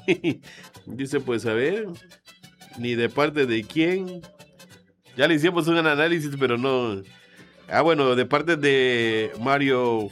Dice, pues a ver, ni de parte de quién. Ya le hicimos un análisis, pero no. Ah, bueno, de parte de Mario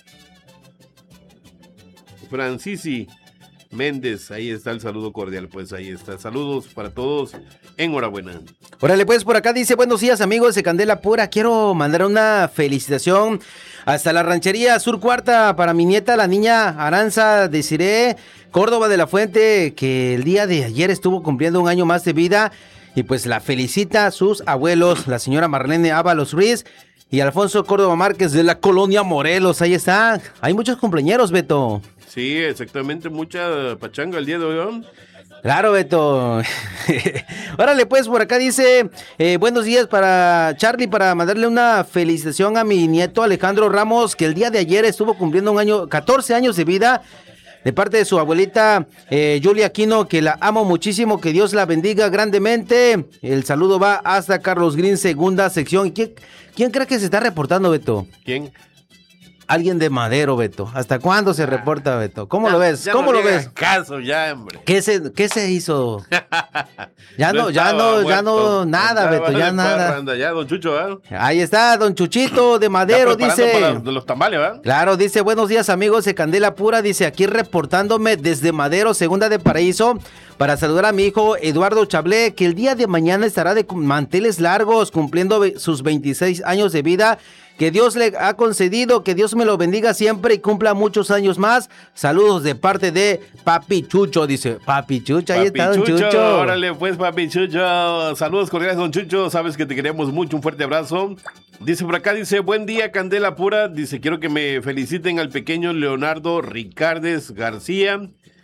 Francisi Méndez, ahí está el saludo cordial, pues ahí está. Saludos para todos, enhorabuena. Órale, pues por acá dice, buenos días amigos de Candela Pura, quiero mandar una felicitación hasta la ranchería Sur Cuarta para mi nieta, la niña Aranza Desiré Córdoba de la Fuente, que el día de ayer estuvo cumpliendo un año más de vida, y pues la felicita a sus abuelos, la señora Marlene Ábalos Ruiz y Alfonso Córdoba Márquez de la colonia Morelos. Ahí está, hay muchos cumpleañeros, Beto. Sí, exactamente, mucha pachanga el día de hoy, ¿no? Claro, Beto. Órale, pues por acá dice, buenos días para Charlie, para mandarle una felicitación a mi nieto Alejandro Ramos, que el día de ayer estuvo cumpliendo 14 años de vida, de parte de su abuelita Julia Aquino, que la amo muchísimo, que Dios la bendiga grandemente. El saludo va hasta Carlos Green, segunda sección. ¿Quién cree que se está reportando, Beto? ¿Quién? Alguien de Madero, Beto. ¿Hasta cuándo se reporta, Beto? ¿Cómo lo ves? ¿Cómo lo ves? Caso ya, hombre. ¿Qué se hizo? Ya no, nada, Beto, ya nada. Ya, don Chucho, ¿eh? Ahí está, don Chuchito de Madero, dice. De los tamales, ¿verdad? Claro, dice, buenos días amigos de Candela Pura, dice, aquí reportándome desde Madero, Segunda de Paraíso, para saludar a mi hijo Eduardo Chablé, que el día de mañana estará de manteles largos, cumpliendo sus 26 años de vida. Que Dios le ha concedido, que Dios me lo bendiga siempre y cumpla muchos años más. Saludos de parte de Papi Chucho, dice. Papi Chucho, ahí está don Chucho. Órale, pues, Papi Chucho. Saludos cordiales, don Chucho. Sabes que te queremos mucho, un fuerte abrazo. Dice por acá, dice, buen día, Candela Pura. Dice, quiero que me feliciten al pequeño Leonardo Ricardes García.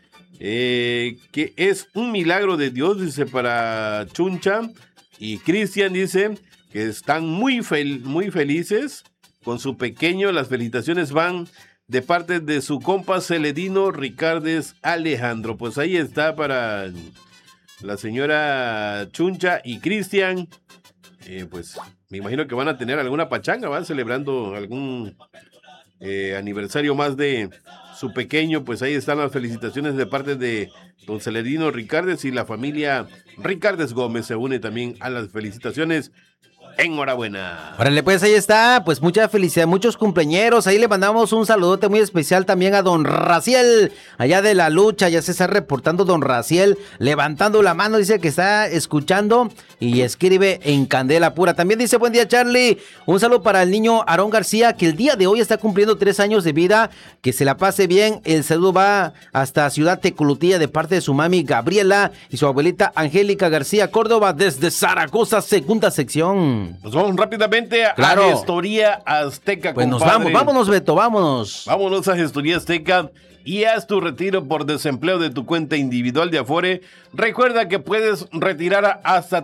Que es un milagro de Dios, dice, para Chuncha. Y Cristian dice que están muy felices con su pequeño. Las felicitaciones van de parte de su compa Celedino Ricardes Alejandro. Pues ahí está para la señora Chuncha y Cristian. Pues me imagino que van a tener alguna pachanga, van celebrando algún aniversario más de su pequeño. Pues ahí están las felicitaciones de parte de don Celedino Ricardes, y la familia Ricardes Gómez se une también a las felicitaciones. Enhorabuena. Órale, pues ahí está, pues mucha felicidad, muchos cumpleañeros. Ahí le mandamos un saludote muy especial también a don Raciel, allá de la lucha. Ya se está reportando don Raciel, levantando la mano, dice que está escuchando y escribe en Candela Pura. También dice, buen día, Charlie. Un saludo para el niño Aarón García, que el día de hoy está cumpliendo 3 años de vida. Que se la pase bien. El saludo va hasta Ciudad Teculutilla de parte de su mami Gabriela y su abuelita Angélica García Córdoba desde Zaragoza, segunda sección. Nos vamos rápidamente a Gestoría Azteca, pues compadre. vámonos, Beto, vámonos. Vámonos a Gestoría Azteca y haz tu retiro por desempleo de tu cuenta individual de Afore. Recuerda que puedes retirar hasta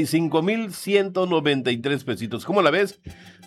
35,193 pesitos. ¿Cómo la ves?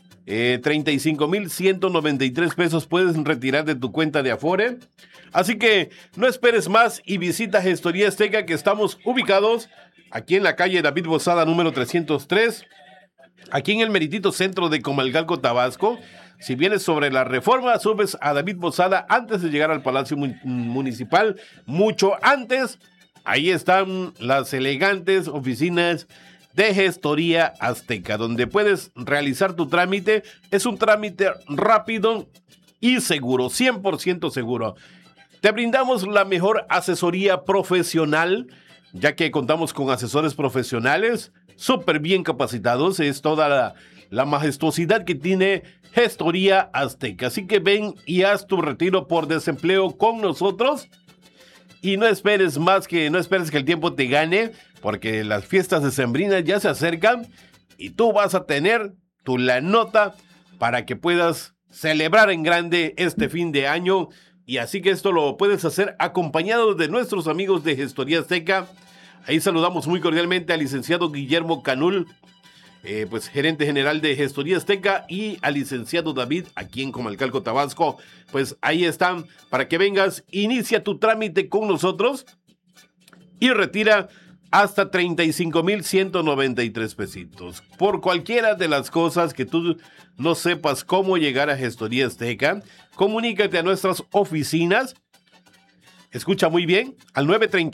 35,193 pesos puedes retirar de tu cuenta de Afore. Así que no esperes más y visita Gestoría Azteca, que estamos ubicados aquí en la calle David Bozada número 303. Aquí en el meritito centro de Comalcalco, Tabasco. Si vienes sobre la Reforma, subes a David Bozada antes de llegar al Palacio Municipal. Mucho antes, ahí están las elegantes oficinas de Gestoría Azteca, donde puedes realizar tu trámite. Es un trámite rápido y seguro, 100% seguro. Te brindamos la mejor asesoría profesional, ya que contamos con asesores profesionales súper bien capacitados. Es toda la majestuosidad que tiene Gestoría Azteca. Así que ven y haz tu retiro por desempleo con nosotros. Y no esperes que el tiempo te gane, porque las fiestas decembrinas ya se acercan y tú vas a tener tu lanota para que puedas celebrar en grande este fin de año. Y así que esto lo puedes hacer acompañado de nuestros amigos de Gestoría Azteca. Ahí saludamos muy cordialmente al licenciado Guillermo Canul, pues gerente general de Gestoría Azteca, y al licenciado David, aquí en Comalcalco, Tabasco. Pues ahí están para que vengas, inicia tu trámite con nosotros y retira hasta 35,193 pesitos. Por cualquiera de las cosas que tú no sepas cómo llegar a Gestoría Azteca, comunícate a nuestras oficinas. escucha muy bien, al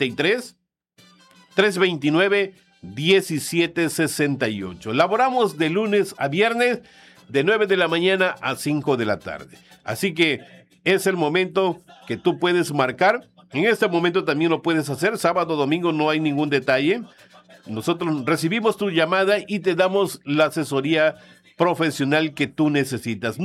933-329-1768. Laboramos de lunes a viernes, de 9 de la mañana a 5 de la tarde. Así que es el momento que tú puedes marcar. En este momento también lo puedes hacer. Sábado, domingo no hay ningún detalle. Nosotros recibimos tu llamada y te damos la asesoría profesional que tú necesitas.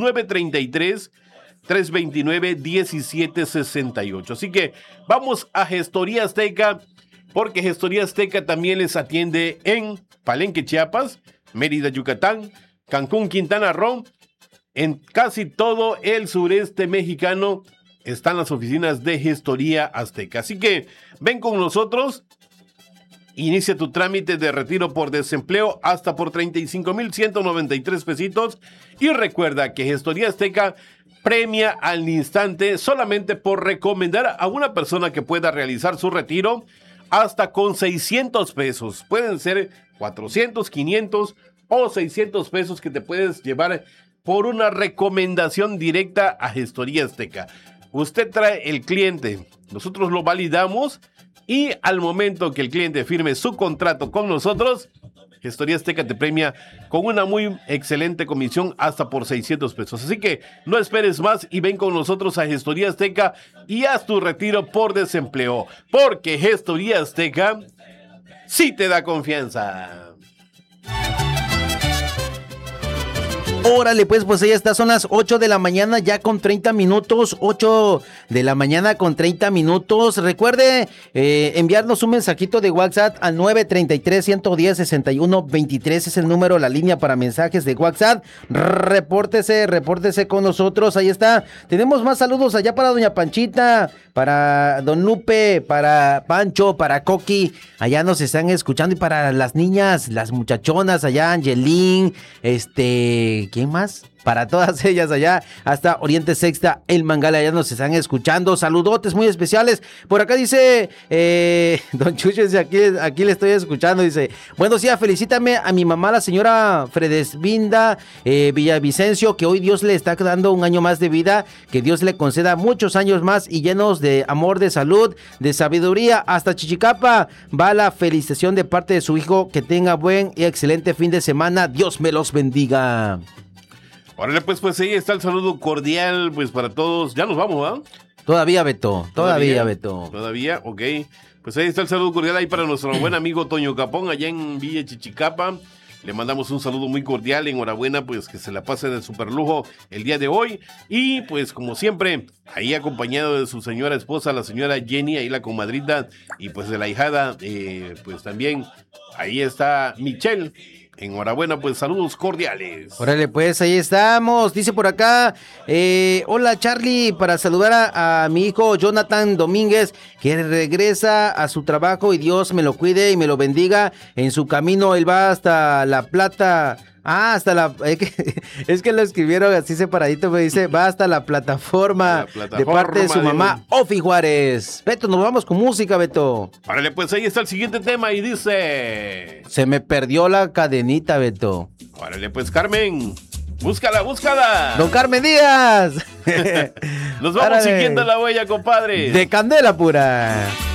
933-329-1768. Así que vamos a Gestoría Azteca, porque Gestoría Azteca también les atiende en Palenque, Chiapas, Mérida, Yucatán, Cancún, Quintana Roo. En casi todo el sureste mexicano están las oficinas de Gestoría Azteca. Así que ven con nosotros. Inicia tu trámite de retiro por desempleo hasta por 35,193 pesitos. Y recuerda que Gestoría Azteca premia al instante solamente por recomendar a una persona que pueda realizar su retiro hasta con 600 pesos. Pueden ser 400, 500 o 600 pesos que te puedes llevar por una recomendación directa a Gestoría Azteca. Usted trae el cliente, nosotros lo validamos. Y al momento que el cliente firme su contrato con nosotros, Gestoría Azteca te premia con una muy excelente comisión hasta por 600 pesos. Así que no esperes más y ven con nosotros a Gestoría Azteca y haz tu retiro por desempleo. Porque Gestoría Azteca sí te da confianza. Órale, pues ahí está, son las 8 de la mañana ya con 30 minutos, 8 de la mañana con 30 minutos. Recuerde enviarnos un mensajito de WhatsApp al 933-110-6123, es el número, la línea para mensajes de WhatsApp. Repórtese con nosotros, ahí está. Tenemos más saludos allá para doña Panchita, para don Lupe, para Pancho, para Coqui, allá nos están escuchando, y para las niñas, las muchachonas allá, Angelín, ¿quién más? Para todas ellas allá, hasta Oriente Sexta, El Mangal, allá nos están escuchando. Saludotes muy especiales. Por acá dice, don Chucho, dice, aquí le estoy escuchando, dice, buenos días, felicítame a mi mamá, la señora Fredesvinda Villavicencio, que hoy Dios le está dando un año más de vida, que Dios le conceda muchos años más y llenos de amor, de salud, de sabiduría. Hasta Chichicapa va la felicitación de parte de su hijo, que tenga buen y excelente fin de semana, Dios me los bendiga. Órale, pues ahí está el saludo cordial, pues para todos. Ya nos vamos, ¿ah? Todavía, Beto. Beto. Todavía, ok. Pues ahí está el saludo cordial ahí para nuestro buen amigo Toño Capón, allá en Villa Chichicapa. Le mandamos un saludo muy cordial, enhorabuena, pues que se la pase de super lujo el día de hoy. Y pues como siempre, ahí acompañado de su señora esposa, la señora Jenny, ahí la comadrita, y pues de la hijada, pues también ahí está Michelle. Enhorabuena, pues saludos cordiales. Órale, pues ahí estamos. Dice por acá, hola Charlie, para saludar a mi hijo Jonathan Domínguez, que regresa a su trabajo y Dios me lo cuide y me lo bendiga en su camino. Él va hasta La Plata. Hasta la... Es que lo escribieron así separadito, me dice, va hasta la plataforma de parte de su mamá, Ofi Juárez. Beto, nos vamos con música, Beto. Órale, pues ahí está el siguiente tema y dice... Se me perdió la cadenita, Beto. Órale, pues Carmen, búscala. Don Carmen Díaz. Nos vamos siguiendo la huella, compadre. De Candela Pura.